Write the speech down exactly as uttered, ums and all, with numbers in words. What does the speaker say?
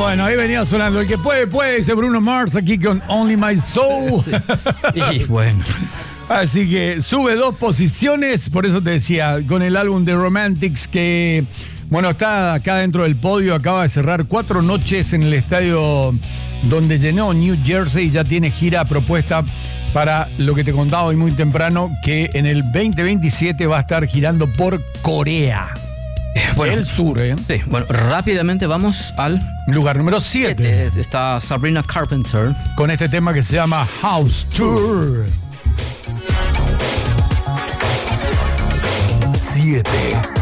Bueno, ahí venía sonando. El que puede, puede, dice Bruno Mars aquí con Only My Soul. Sí. Y bueno. Así que sube dos posiciones, por eso te decía, con el álbum de Romantics que, bueno, está acá dentro del podio, acaba de cerrar cuatro noches en el estadio donde llenó New Jersey y ya tiene gira propuesta para lo que te contaba hoy muy temprano, que en el veinte veintisiete va a estar girando por Corea. Bueno, el sur, ¿eh? Sí, bueno, rápidamente vamos al lugar número siete. Está Sabrina Carpenter con este tema que se llama House Tour. siete.